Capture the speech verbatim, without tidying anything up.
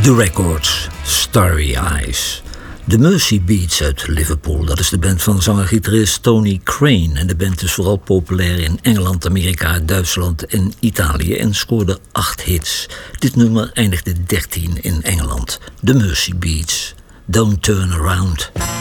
The Records, Starry Eyes. The Mersey Beats uit Liverpool, dat is de band van zanger-gitarist Tony Crane. En de band is vooral populair in Engeland, Amerika, Duitsland en Italië en scoorde acht hits. Dit nummer eindigde dertien in Engeland. The Mersey Beats, Don't Turn Around.